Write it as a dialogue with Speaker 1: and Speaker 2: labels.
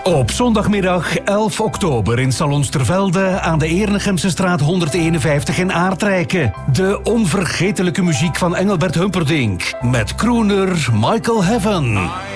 Speaker 1: Op zondagmiddag 11 oktober in Salons Tervelde aan de Ernegemse straat 151 in Aardrijken. De onvergetelijke muziek van Engelbert Humperdinck met crooner Michael Heaven.